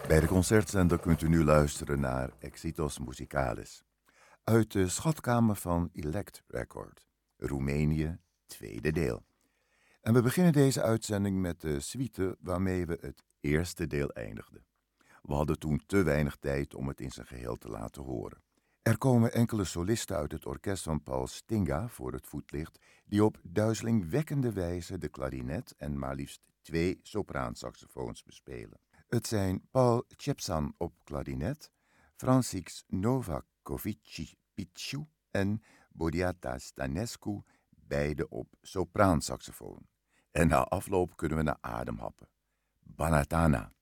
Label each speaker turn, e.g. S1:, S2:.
S1: Bij de concertzender kunt u nu luisteren naar Exitos Musicales. Uit de schatkamer van Elect Record, Roemenië, tweede deel. En we beginnen deze uitzending met de suite waarmee we het eerste deel eindigden. We hadden toen te weinig tijd om het in zijn geheel te laten horen. Er komen enkele solisten uit het orkest van Paul Stinga voor het voetlicht, die op duizelingwekkende wijze de klarinet en maar liefst 2 sopraansaxofoons bespelen. Het zijn Paul Chepsan op klarinet, Francis Novakovic-Piciu en Bodiata Stanescu, beide op sopraansaxofoon. En na afloop kunnen we naar adem happen. Banatana.